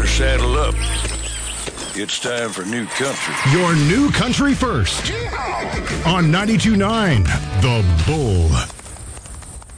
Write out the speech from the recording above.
saddle up. It's time for New Country. Your new country first. On 92.9 The Bull.